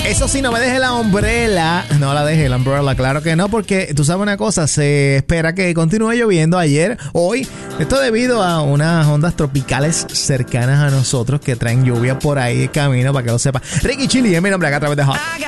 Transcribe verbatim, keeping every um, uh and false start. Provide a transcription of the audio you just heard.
Eso sí, no me deje la umbrella. No la deje la umbrella, claro que no, porque tú sabes una cosa, se espera que continúe lloviendo ayer, hoy. Esto debido a unas ondas tropicales cercanas a nosotros que traen lluvia por ahí de camino, para que lo sepa. Ricky Chili es mi nombre acá a través de Hot.